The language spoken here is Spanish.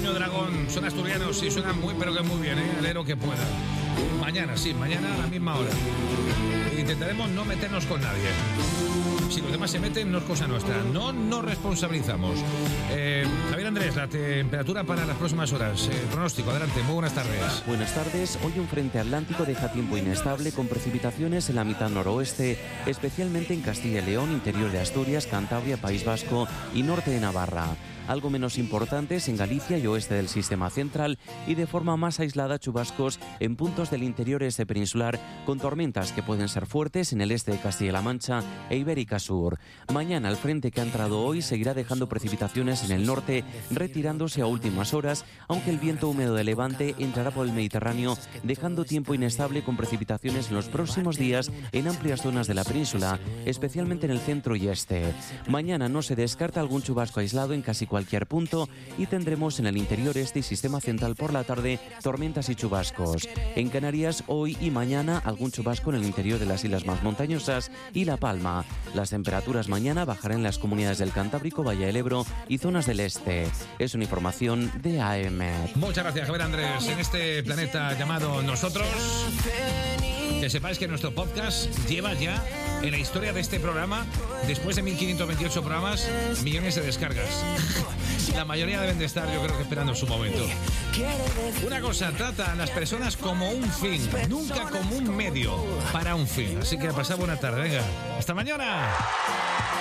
Pequeño Dragón, son asturianos y suenan muy, pero que muy bien, alero que pueda. Mañana, sí, mañana a la misma hora. Intentaremos no meternos con nadie. Si los demás se meten, no es cosa nuestra. No nos responsabilizamos. Javier Andrés, la temperatura para las próximas horas. Pronóstico, adelante, muy buenas tardes. Buenas tardes. Hoy un frente atlántico deja tiempo inestable con precipitaciones en la mitad noroeste, especialmente en Castilla y León, interior de Asturias, Cantabria, País Vasco y norte de Navarra. Algo menos importantes en Galicia y oeste del sistema central y de forma más aislada chubascos en puntos del interior este peninsular con tormentas que pueden ser fuertes en el este de Castilla-La Mancha e Ibérica Sur. Mañana el frente que ha entrado hoy seguirá dejando precipitaciones en el norte, retirándose a últimas horas, aunque el viento húmedo de levante entrará por el Mediterráneo, dejando tiempo inestable con precipitaciones en los próximos días en amplias zonas de la península, especialmente en el centro y este. Mañana no se descarta algún chubasco aislado en casi cualquier punto y tendremos en el interior este y sistema central por la tarde tormentas y chubascos. En Canarias hoy y mañana algún chubasco en el interior de las islas más montañosas y La Palma. Las temperaturas mañana bajarán en las comunidades del Cantábrico, Valle del Ebro y zonas del este. Es una información de AM. Muchas gracias, Javier Andrés. En este planeta llamado Nosotros, que sepáis que nuestro podcast lleva ya en la historia de este programa, después de 1528 programas, millones de descargas. La mayoría deben de estar, yo creo que esperando su momento. Una cosa, trata a las personas como un fin, nunca como un medio para un fin. Así que pasad buena tarde, venga. ¡Hasta mañana!